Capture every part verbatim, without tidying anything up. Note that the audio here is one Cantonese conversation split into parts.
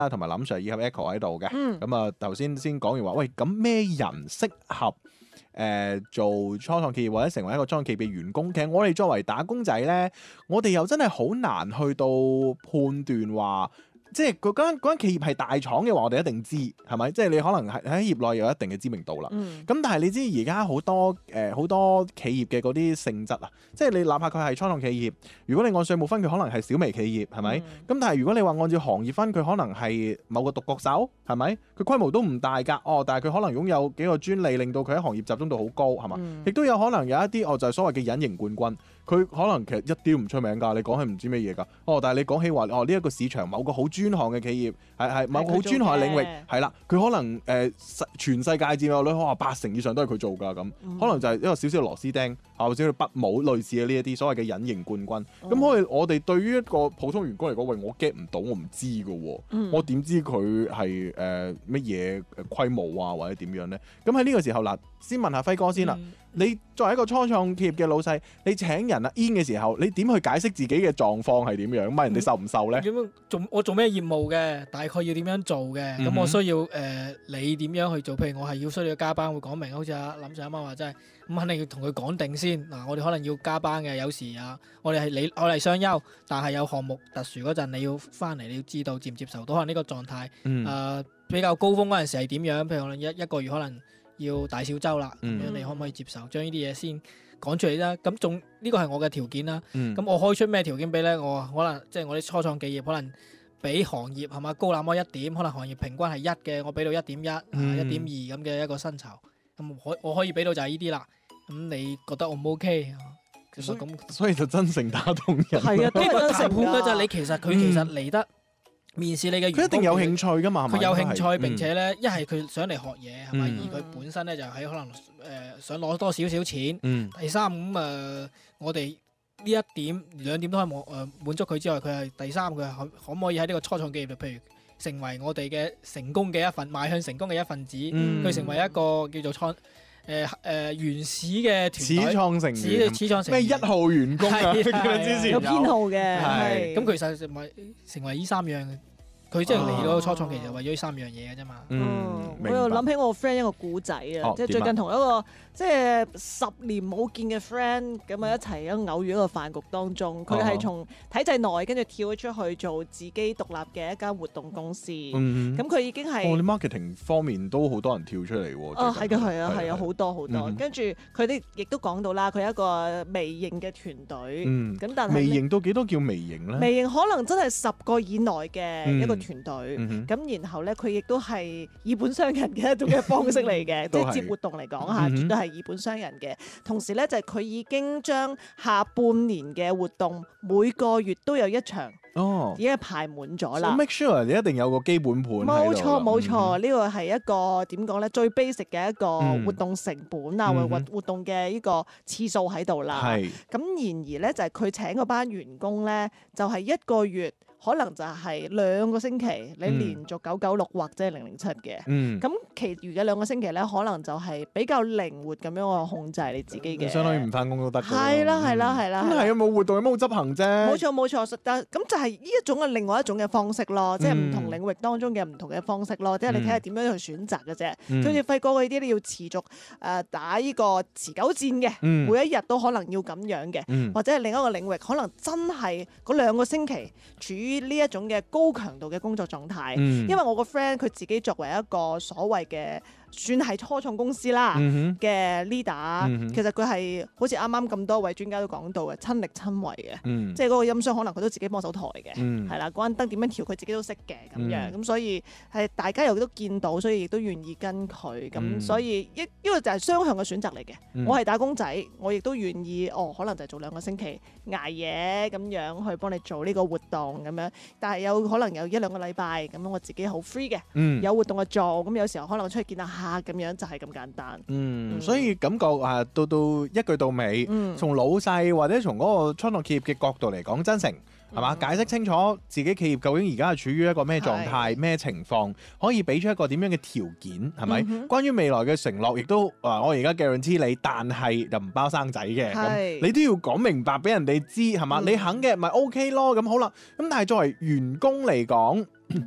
同埋林 Sir 以及 Echo 喺度嘅。 嗯咁啊頭先先講完話，喂咁咩人適合誒、呃、做初創企業或者成為一個初創企業嘅員工？其實我哋作為打工仔咧，我哋又真係好難去到判斷話。即係嗰間嗰間企業係大廠嘅話，我哋一定知係咪？即係你可能係喺業內有一定嘅知名度啦。咁、 嗯、 但係你知而家好多誒好、呃、多企業嘅嗰啲性質啊，即係你哪怕佢係初創企業，如果你按稅務分，佢可能係小微企業係咪？咁、嗯、但係如果你話按照行業分，佢可能係某個獨角獸係咪？佢規模都唔大㗎，哦，但係佢可能擁有幾個專利，令到佢喺行業集中度好高係嘛？亦、嗯、都有可能有一啲哦，就係、是、所謂嘅隱形冠軍。佢可能其實一啲都唔出名㗎，你講起唔知咩嘢㗎，哦！但係你講起話哦呢一、這個市場某個好專項嘅企業，係係某個好專項嘅領域，係啦，佢可能誒、呃、全世界佔有率可能八成以上都係佢做㗎咁，嗯、可能就係一個小小嘅螺絲釘，或者筆帽類似嘅呢一啲所謂嘅隱形冠軍。咁可以我哋對於一個普通員工嚟講，喂，我 get 唔到，我唔知㗎喎，嗯、我點知佢係誒乜嘢規模啊，或者點樣咧？咁喺呢個時候嗱，先問下輝哥先啦。嗯你作為一個初創企業嘅老細，你請人啊 in 嘅時候，你點去解釋自己嘅狀況係點樣？問人哋受唔受咧？ 點樣做？我做咩業務嘅？大概要點樣做嘅？咁、嗯、哼我需要誒、呃、你點樣去做？譬如我係要需要加班，會講明。好似阿林 Sir 啱啱話齋，咁肯定要同佢講定先。嗱，我哋可能要加班嘅，有時啊，我哋係你我哋雙休，但係有項目特殊嗰陣，你要翻嚟，你要知道接唔接受到。可能呢個狀態誒、嗯呃、比較高峰嗰陣時係點樣？譬如可能一一個月可能。要大小周啦，咁樣、嗯、你可唔可以接受？將呢啲嘢先講出嚟啦。咁仲呢個係我嘅條件啦。咁、嗯、我開出咩條件俾咧？我可能即係、就是、我啲初創企業可能比行業係嘛高那麼一點，可能行業平均係一嘅，我俾到一點一、一點二咁嘅一個薪酬。咁可我可以俾到就係呢啲啦。咁你覺得 O 唔 OK？其實咁， 所以就真誠打動人。 係啊，都係真誠㗎。 就係你其實佢其實嚟得。嗯面試你嘅員工， 佢一定有興趣㗎嘛， 佢有興趣， 嗯、 並且咧，一係佢想嚟學嘢，係咪？ 嗯、 而佢本身咧就喺可能誒、呃、想攞多少少錢。 嗯、 第三咁誒、呃，我哋呢一點兩點都可以滿誒滿足佢之外，佢係第三，佢可可唔可以喺呢個初創企業度，譬如成為我哋嘅成功嘅一份，邁向成功嘅一份子，佢、嗯、成為一個叫做創。誒誒、呃，原始嘅團隊， 始創成員， 始創成咩一號員工啊？之前有編號嘅， 係咁其實成為成為呢三樣，佢即係嚟到初創期就為咗呢三樣嘢嘅啫嘛。 嗯，我又諗起我 friend 一個故仔啊，即係最近同一個即係十年冇見嘅 friend 咁啊一齊喺偶遇一個飯局當中，佢係從體制內跟住跳咗出去做自己獨立嘅一間活動公司。咁佢已經係， 哦，你 marketing 方面都好多人跳出嚟喎。 啊，係嘅，係啊，係啊，好多好多。跟住佢哋亦都講到啦，佢係一個微型嘅團隊。咁但係微型到幾多叫微型咧？ 微型可能真係十個以內嘅一個團隊。咁然後咧，佢亦都係以本傷人嘅一種嘅方式嚟嘅，即係接活動嚟講嚇，絕對係以本傷人嘅。同時咧，就係佢已經將下半年嘅活動每個月都有一場，哦，已經排滿咗啦。 make sure 你一定有個基本盤。 冇錯冇錯，呢個係一個點講咧，最 basic 嘅一個活動成本啊，或活活動嘅呢個次數喺度啦。係。咁然而咧，就係佢請嗰班員工咧，就係一個月。可能就係兩個星期，你連續九九六或者係零零七嘅。咁、嗯、其餘嘅兩個星期咧，可能就係比較靈活咁樣去控制你自己嘅。 相當於唔翻工都得。 係啦，係啦，係啦。 咁係啊，冇活動有冇執行啫？ 冇錯，冇錯。但咁就係呢一種嘅另外一種嘅方式咯，即係唔同領域當中嘅唔同嘅方式咯。即係、嗯、你睇下點樣去選擇嘅啫。好似輝哥嗰啲你要持續誒打呢個持久戰嘅，嗯、每一日都可能要咁樣嘅，嗯、或者係另一個領域，可能真係嗰兩個星期處於呢一種嘅高強度嘅工作狀態，嗯、因為我個 friend 佢自己作為一個所謂嘅算係初創公司啦嘅 leader，、嗯、哼其實佢係好似啱啱咁多位專家都講到嘅親力親為嘅，嗯、即係嗰個音箱可能佢都自己幫手抬嘅，係啦、嗯，關燈點樣調佢自己都識嘅咁樣，咁、嗯、所以係大家又都見到，所以亦都願意跟佢，咁、嗯、所以一呢個就係雙向嘅選擇嚟嘅。嗯、我係打工仔，我亦都願意哦，可能就係做兩個星期捱夜咁樣去幫你做呢個活動咁樣，但係有可能有一兩個禮拜咁樣我自己好 free 嘅，嗯、有活動就做，咁有時候可能出去見下客咁樣就係咁簡單。 嗯，嗯所以感覺啊，到到一句到尾，嗯、從老細或者從嗰個初創企業嘅角度嚟講，真誠係嘛，解釋清楚自己企業究竟而家係處於一個咩狀態、咩是情況，可以俾出一個點樣嘅條件係咪？嗯、哼關於未來嘅承諾，亦都啊，我而家 guarantee你，但係就唔包生仔嘅，咁是你都要講明白俾人哋知係嘛？嗯、你肯嘅咪 OK 咯，咁好啦。咁但係作為員工嚟講。誒、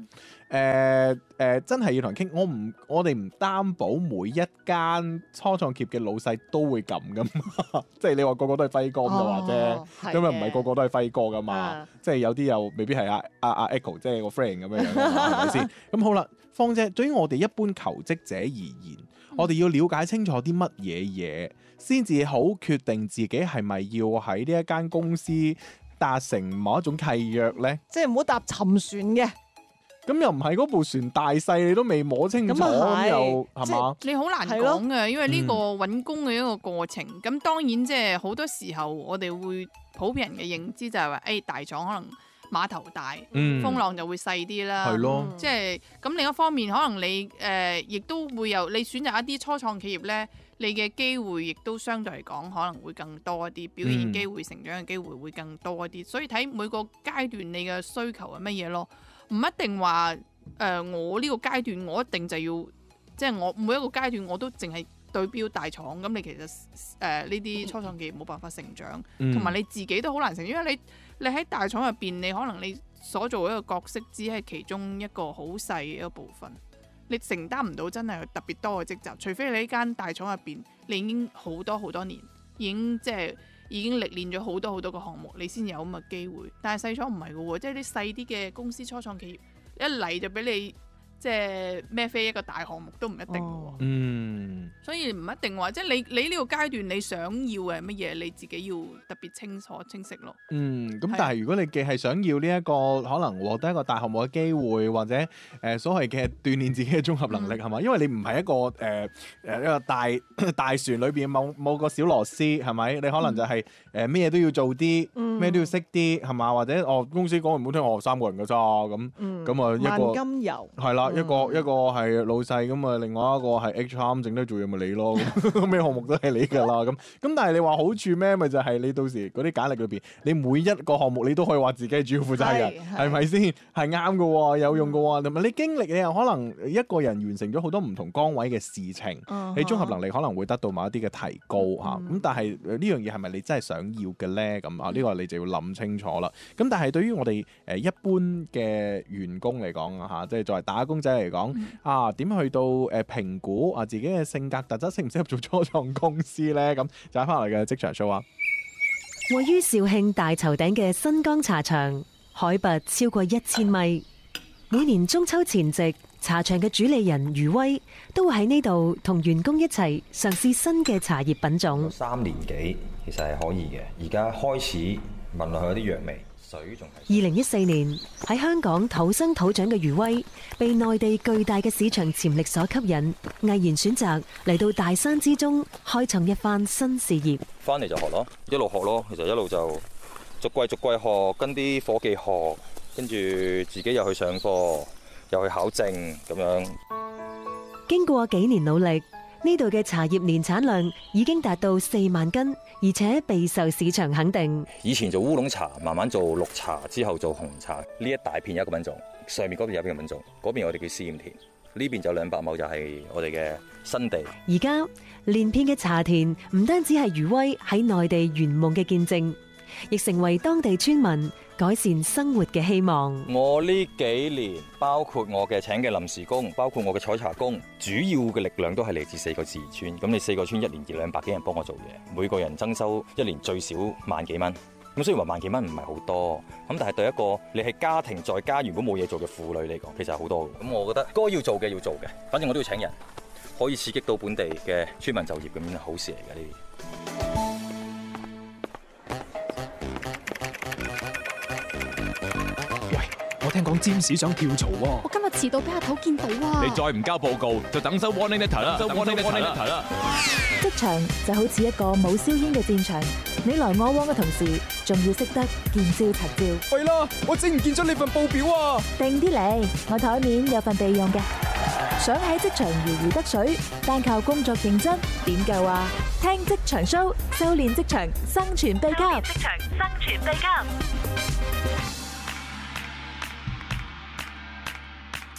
誒誒，真係要同人傾。我唔，我哋唔擔保每一間初創企業嘅老細都會咁噶嘛。即係你話個個都係輝哥咁就話啫，咁又唔係個個都係輝哥噶嘛。即係有啲又未必係阿阿阿 Echo，即係個 friend 咁樣樣，係咪先？咁好啦，芳姐，對於我哋一般求職者而言，嗯、我哋要了解清楚啲乜嘢嘢，先至好決定自己係咪要喺呢一間公司達成某一種契約咧？即係唔好搭沉船嘅。 咁又唔係嗰部船大細你都未摸清楚，咁又係嘛？ 你好難講嘅，因為呢個揾工嘅一個過程。咁、嗯、當然即係好多時候我哋會普遍人嘅認知就係話，誒、哎、大廠可能碼頭大，嗯、風浪就會細啲啦。係咯，即係咁另一方面，可能你誒亦、呃、都會有你選擇一啲初創企業咧，你嘅機會亦都相對嚟講可能會更多一啲，表現機會、成長嘅機會會更多一啲。所以睇每個階段你嘅需求係乜嘢咯。唔一定話誒、呃，我呢個階段我一定就要，即係我每一個階段我都淨係對標大廠。咁你其實誒呢啲初創企業冇辦法成長，同埋、嗯、你自己都好難成長，因為你你喺大廠入邊，你可能你所做嘅一個角色只係其中一個好細嘅一個部分，你承擔唔到真係特別多嘅職責。除非你呢間大廠入邊，你已經好多好多年，已經即係。已經歷練咗好多好多個項目，你先有咁嘅機會。但係細廠唔係嘅喎，即係啲細啲嘅公司初創企業，一嚟就俾你即係孭飛一個大項目都唔一定嘅喎。哦、嗯，所以唔一定話，即係你你呢個階段你想要嘅係乜嘢，你自己要特別清楚清晰咯。嗯， 咁但係如果你既係想要呢一個可能獲得一個大項目嘅機會，或者誒、呃、所謂嘅鍛鍊自己嘅綜合能力係嘛、嗯？因為你唔係一個誒誒、呃、一個大大船裏邊某某個小螺絲係咪？你可能就係誒咩都要做啲，咩、嗯、都要識啲係嘛？或者哦公司講完唔好聽，我三個人㗎咋咁咁啊一個萬金油係啦。一個一個係老細咁啊，另外一個係 H R 整得做嘢咪你咯，咩項目都係你㗎啦咁。咁但係你話好處咩？咪就係、是、你到時嗰啲簡歷裏邊，你每一個項目你都可以話自己係主要負責人，係咪先？係啱嘅喎，有用嘅喎。同埋、嗯、你經歷你又可能一個人完成咗好多唔同崗位嘅事情，嗯、你綜合能力可能會得到某一啲嘅提高嚇。咁、嗯、但係呢樣嘢係咪你真係想要嘅咧？咁啊呢個你就要諗清楚啦。咁但係對於我哋誒一般嘅員工嚟講啊嚇，即係作為打工仔嚟講、嗯、啊，點去到誒評估啊自己嘅性格特質適唔適合做初創公司咧？咁就喺翻嚟嘅職場 show 啊！ 位於肇慶大頭頂嘅新江茶場，海拔超過一千米。每年中秋前夕，茶場嘅主理人余威都會喺呢度同員工一齊嘗試新嘅茶葉品種。 三年幾其實係可以嘅，而家開始聞落去有啲藥味。 二零一四年喺香港土生土長嘅余威，被內地巨大嘅市場潛力所吸引，毅然選擇嚟到大山之中，開創一番新事業。 翻嚟就學咯，一路學咯，其實一路就逐季逐季學，跟啲伙計學，跟住自己又去上課，又去考證咁樣。 經過幾年努力，呢度嘅茶葉年產量已經達到四萬斤，而且備受市場肯定。 以前做烏龍茶，慢慢做綠茶，之後做紅茶。呢一大片有一個品種，上面嗰邊有一個品種，嗰邊我哋叫試驗田，呢邊就兩百畝就係我哋嘅新地。 而家連片嘅茶田唔單止係余威喺內地圓夢嘅見證，亦成為當地村民改善生活嘅希望。 我呢幾年，包括我嘅請嘅臨時工，包括我嘅採茶工，主要嘅力量都係嚟自四個自然村。咁你四個村一年二兩百幾人幫我做嘢，每個人增收一年最少萬幾蚊。咁雖然話萬幾蚊唔係好多，咁但係對一個你係家庭在家如果冇嘢做嘅婦女嚟講，其實係好多嘅。咁我覺得該要做嘅要做嘅，反正我都要請人，可以刺激到本地嘅村民就業，咁樣係好事嚟嘅呢啲。 我聽講占士想跳槽喎， 我今日遲到俾阿頭見到啊！ 你再唔交報告，就等收 warning letter 啦，收 warning letter 啦。 職場就好似一個冇硝煙嘅戰場，你來我往嘅同時，仲要識得見招拆招。 係啦，我整唔見咗你份報表啊！ 定啲嚟，我台面有份備用嘅。想喺職場如魚得水，單靠工作認真點夠啊？聽職場 show， 修煉職場生存秘笈。職場生存秘笈。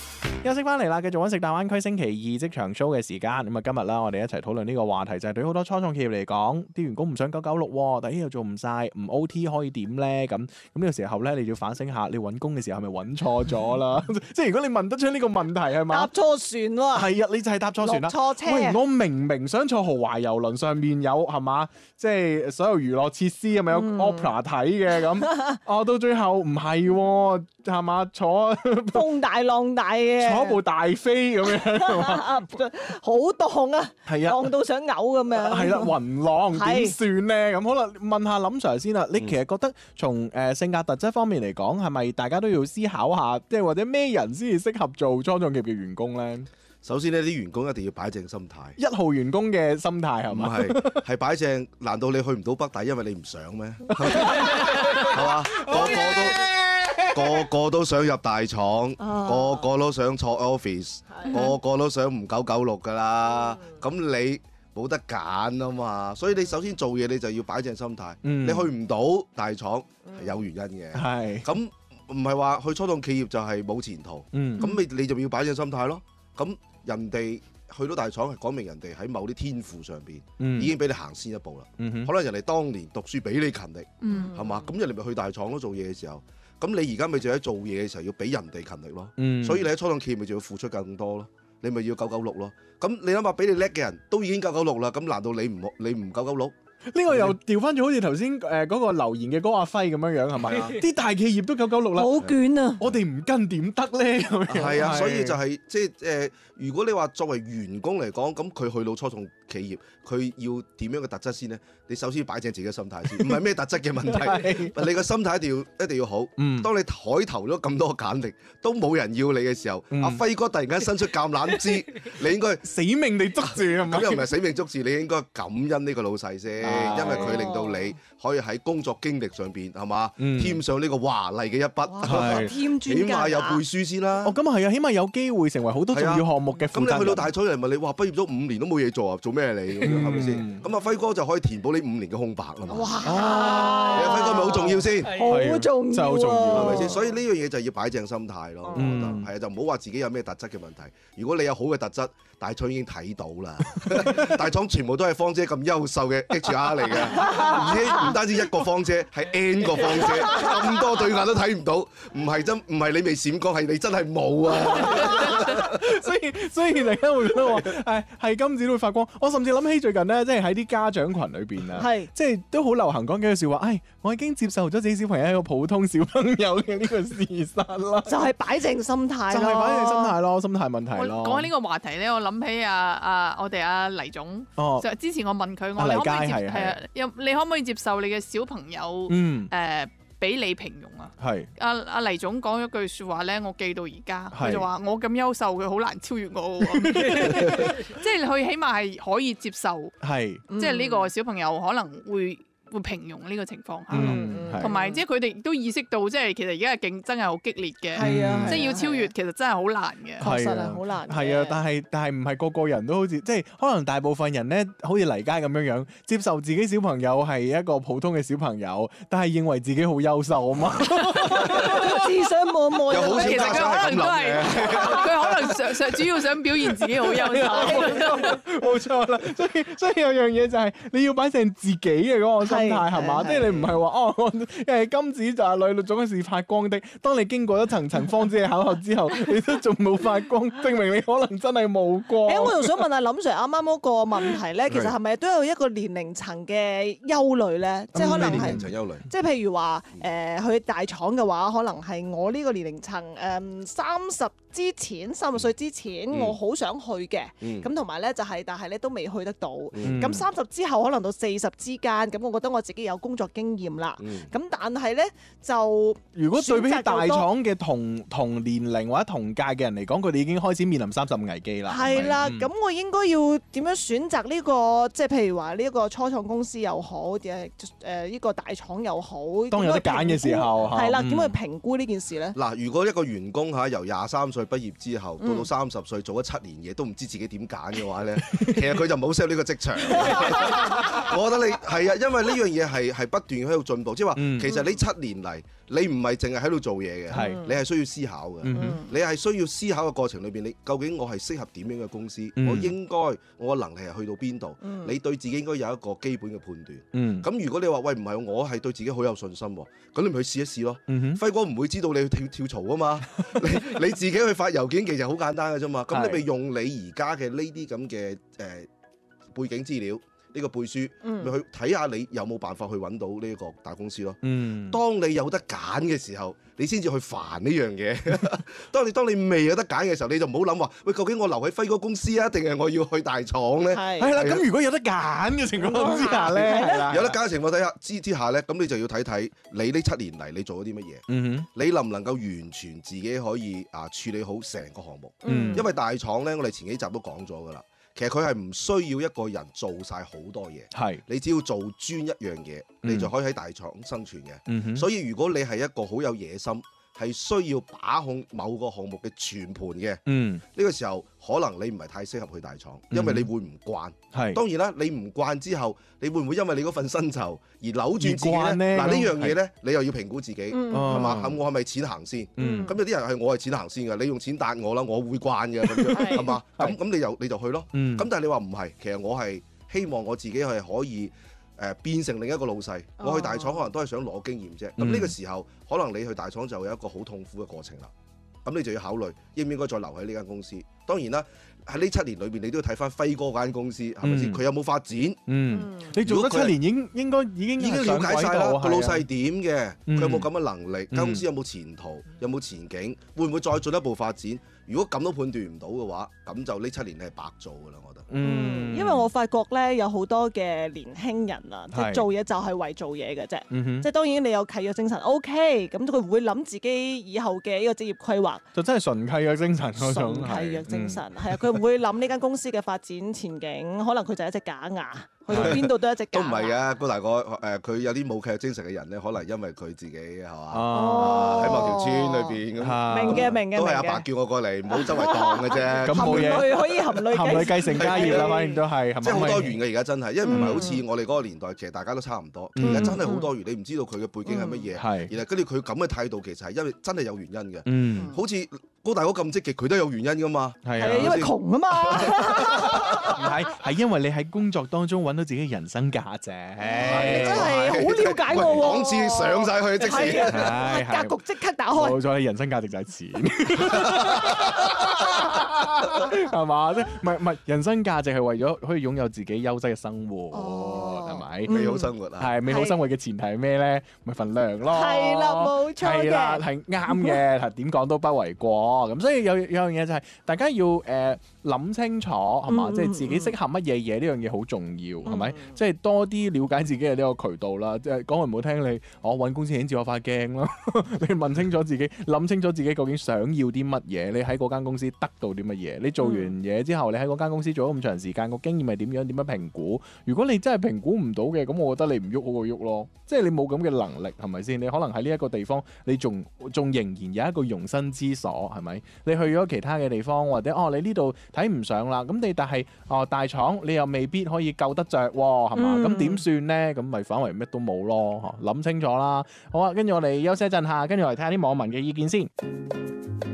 休息翻嚟啦，繼續揾食大灣區星期二職場 show 嘅時間。咁啊，今日啦，我哋一齊討論呢個話題，就係對好多初創企業嚟講，啲員工唔想九九六，但係又做唔晒，唔 O T 可以點咧？咁咁呢個時候咧，你要反省下，你揾工嘅時候係咪揾錯咗啦？即係如果你問得出呢個問題係嘛？ 搭錯船喎。 係啊，你就係搭錯船啦。 落錯車。 喂，我明明想坐豪華遊輪，上面有係嘛，即係所有娛樂設施係咪有 opera 睇嘅咁？哦，到最後唔係喎，係嘛，坐風大浪大嘅， 坐部大飛咁樣， 好凍啊， 係啊， 凍到想嘔咁樣。 係啦，雲浪點算咧？咁好啦，問下林 Sir 先啦。你其實覺得從誒性格特質方面嚟講，係咪大家都要思考下，即係或者咩人先至適合做初創企業嘅員工咧？ 首先呢啲員工一定要擺正心態。 一號員工嘅心態係嘛？ 唔係，係擺正。難道你去唔到北大，因為你唔想咩？係嘛？個個都個個都想入大廠，個個都想坐 office，個個都想唔九九六㗎啦。咁你冇得揀啊嘛。所以你首先做嘢你就要擺正心態。你去唔到大廠係有原因嘅。係。咁唔係話去初創企業就係冇前途。咁你你就要擺正心態咯。咁人哋去到大廠係講明人哋喺某啲天賦上邊、嗯、已經俾你行先一步啦。嗯、可能人哋當年讀書比你勤力，係嘛、嗯？咁人哋咪去大廠都做嘢嘅時候，咁你而家咪就喺做嘢嘅時候要比人哋勤力咯。嗯、所以你喺初創企業咪就要付出更多咯。你咪要九九六咯。咁你諗下，比你叻嘅人都已經九九六啦，咁難道你唔你唔九九六？ 呢個又調翻咗，好似頭先誒嗰個留言嘅嗰阿輝咁樣樣係咪啊？啲大企業都九九六啦， 好捲啊！ 我哋唔跟點得咧？咁樣係啊，所以就係即係誒，如果你話作為員工嚟講，咁佢去到初創企業，佢要點樣嘅特質先呢？你首先要擺正自己嘅心態先，唔係咩特質嘅問題。你個心態一定要一定要好。嗯、當你海投咗咁多簡歷都冇人要你嘅時候，阿、嗯啊、輝哥突然間伸出橄欖枝，你應該死命地捉住。 咁又唔係死命捉住，你應該感恩呢個老細先，啊、因為佢令到你可以喺工作經歷上邊係嘛，嗯、添上呢個華麗嘅一筆。 添專起碼有背書先啦。 哦，咁啊係啊，起碼有機會成為好多重要項目嘅負責人。 咁你去到大廠人問你，哇，畢業咗五年都冇嘢做啊，做咩你？係咪先？咁阿輝哥就可以填補你五年嘅空白啦嘛。哇！你阿輝哥咪好重要先， 好重要， 好重要， 係咪先？所以呢樣嘢就要擺正心態咯。我覺得係啊，就唔好話自己有咩特質嘅問題。如果你有好嘅特質，大廠已經睇到啦。大廠全部都係芳姐咁優秀嘅 H R 嚟嘅，而且唔單止一個芳姐，係 N 個芳姐，咁多對眼都睇唔到，唔係真唔係你未閃光，係你真係冇啊！ 所以所以大家會覺得話係係金子都會發光。我甚至諗起最近咧，即係喺啲家長群裏邊啊，係即係都好流行講幾句説話。唉，我已經接受咗自己小朋友係一個普通小朋友嘅呢個事實啦。 就係擺正心態， 就係擺正心態咯，心態問題咯。 講起呢個話題咧，我諗起啊啊，我哋阿黎總， 哦， 就之前我問佢，我你可唔可以接係啊？有你可唔可以接受你嘅小朋友嗯誒俾你平庸啊？係阿阿黎總講咗句説話咧，我記到而家，佢就話我咁優秀，佢好難超越我喎。即係佢起碼係可以接受，係即係呢個小朋友可能會會平庸呢個情況下，同埋即係佢哋都意識到，即係其實而家嘅競爭係好激烈嘅，係啊，即係要超越其實真係好難嘅， 確實係好難。 係啊，但係但係唔係個個人都好似，即係可能大部分人咧，好似黎佳咁樣樣，接受自己小朋友係一個普通嘅小朋友，但係認為自己好優秀啊嘛， 自相磨磨。 有好少家長係咁諗嘅， 佢可能想想主要想表現自己好優秀， 冇錯啦。所以所以有樣嘢就係你要擺正自己嘅嗰個心態係嘛，即係你唔係話哦，誒金子就係女總是發光的。當你經過咗層層芳姐嘅考核之後，你都仲冇發光，證明你可能真係冇光。 誒，我仲想問下林 Sir 啱啱嗰個問題咧，其實係咪都有一個年齡層嘅憂慮咧？即係可能係年齡層憂慮。即係譬如話誒去大廠嘅話，可能係我呢個年齡層誒三十之前，三十歲之前，我好想去嘅。咁同埋咧就係，但係咧都未去得到。咁三十之後可能到四十之間，咁我覺得我自己有工作經驗啦。咁但係咧就如果對比起大廠嘅同同年齡或者同屆嘅人嚟講，佢哋已經開始面臨三十五危機啦。 係啦，咁我應該要點樣選擇呢個？即係譬如話呢一個初創公司又好，誒誒呢個大廠又好。 當有得揀嘅時候， 係啦，點去評估呢件事咧？ 嗱，如果一個員工嚇由廿三歲畢業之後到到三十歲做咗七年嘢都唔知自己點揀嘅話咧，其實佢就冇適合呢個職場。我覺得你係啊，因為呢樣嘢係係不斷喺度進步，即係話其實呢七年嚟你唔係淨係喺度做嘢嘅，嗯、你係需要思考嘅。嗯、你係需要思考嘅過程裏邊，你究竟我係適合點樣嘅公司？嗯、我應該我嘅能力係去到邊度？嗯、你對自己應該有一個基本嘅判斷。咁、嗯、如果你話喂唔係，我係對自己好有信心喎，咁你咪去試一試咯。嗯、輝哥唔會知道你去跳跳槽啊嘛，你你自己去發郵件其實好簡單嘅啫嘛。咁你咪用你而家嘅呢啲咁嘅誒背景資料。呢個背書，咪、嗯、去睇下你有冇辦法去揾到呢一個大公司咯。嗯，當你有得揀嘅時候，你先至去煩呢樣嘢。當你當你未有得揀嘅時候，你就唔好諗話，喂，究竟我留喺輝哥公司啊，定係我要去大廠咧？係係啦，咁如果有得揀嘅情況之下咧，有得揀嘅情況底下之之下咧，咁你就要睇睇你呢七年嚟你做咗啲乜嘢。嗯哼，你能唔能夠完全自己可以啊處理好成個項目？嗯，因為大廠咧，我哋前幾集都講咗噶啦。其實佢係唔需要一個人做晒好多嘢，係你只要做專一樣嘢，嗯、你就可以喺大廠生存嘅。嗯、哼所以如果你係一個好有野心，係需要把控某個項目嘅全盤嘅，呢、嗯、個時候可能你唔係太適合去大廠，因為你會唔慣。係、嗯、當然啦，你唔慣之後，你會唔會因為你嗰份薪酬而扭轉自己咧？嗱呢樣嘢咧，你又要評估自己係嘛？咁我係咪錢行先？咁、嗯、有啲人係我係錢行先嘅，你用錢答我啦，我會慣嘅咁樣係嘛？咁咁你又你就去咯。咁、嗯、但係你話唔係，其實我係希望我自己係可以。誒、呃、變成另一個老細，我去大廠可能都係想攞經驗啫。咁呢、嗯、個時候，可能你去大廠就有一個好痛苦嘅過程啦。咁你就要考慮應唔應該再留喺呢間公司。當然啦，喺呢七年裏邊，你都要睇翻輝哥嗰間公司係咪先？佢、嗯、有冇發展？嗯，你做咗七年，應應該已經已經了解晒啦。個老細點嘅？佢有冇咁嘅能力？間、嗯、公司有冇前途？有冇前景？會唔會再進一步發展？如果咁都判斷唔到嘅話，咁就呢七年你係白做㗎啦，我覺得。嗯，因為我發覺咧有好多嘅年輕人啊，即係做嘢就係為做嘢嘅啫。嗯、哼即係當然你有契約精神 ，OK，咁佢唔會諗自己以後嘅呢個職業規劃。就真係純契約精神嗰種。純契約精神係啊，佢唔、嗯、會諗呢間公司嘅發展前景，可能佢就係一隻假牙。去到邊度都一直都唔係嘅，高大哥誒，佢、呃、有啲冇契約精神嘅人咧，可能因為佢自己係嘛，喺某條村裏邊咁，明嘅明嘅，都係阿爸叫我過嚟，唔好周圍蕩嘅啫。咁冇嘢，可以含淚含淚繼承家業啦，反正都係，即係好多元嘅而家真係，因為唔係好似我哋嗰個年代，其實大家都差唔多，而家真係好多元，你唔知道佢嘅背景係乜嘢，係、嗯，然後跟住佢咁嘅態度，其實係因為真係有原因嘅，嗯，好似高大哥咁積極，佢都有原因噶嘛，係啊，因為窮啊嘛，唔係，係因為你喺工作當中揾到自己人生價值，真係好了解我喎，檔次上晒去即時，格局即刻打開。冇錯，你人生價值就係錢，係嘛？即係唔係唔係人生價值係為咗可以擁有自己優質嘅生活，係咪？美好生活啊！係美好生活嘅前提係咩咧？咪份糧咯。係啦，冇錯嘅。係啦，係啱嘅，係點講都不為過。咁所以有有樣嘢就係大家要誒諗清楚係嘛？即係自己適合乜嘢嘢呢樣嘢好重要係咪？即係多啲了解自己嘅呢個渠道啦。即係講句唔好聽，你我揾公司已經照我塊鏡咯。你問清楚自己，諗清楚自己究竟想要啲乜嘢？你喺嗰間公司得到啲乜嘢？你做完嘢之後，你喺嗰間公司做咗咁長時間，個經驗係點樣？點樣評估？如果你真係評估唔到嘅，咁我覺得你唔喐好過喐咯。即係你冇咁嘅能力係咪先？你可能喺呢一個地方，你仲仲仍然有一個容身之所係咪？你去咗其他嘅地方，或者哦你呢度睇唔上啦，咁你但係哦大廠你又未必可以救得着喎，係嘛？咁點算咧？咁咪反為乜都冇咯，諗清楚啦。好啊，跟住我哋休息一陣下，跟住我嚟睇下啲網民嘅意見先。